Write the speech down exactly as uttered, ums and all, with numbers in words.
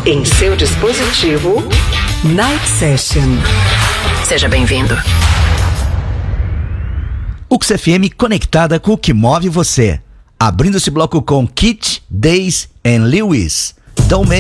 em seu dispositivo. Night Session. Seja bem-vindo. U X F M conectada com o que move você. Abrindo esse bloco com Kit, Days and Lewis. Don't make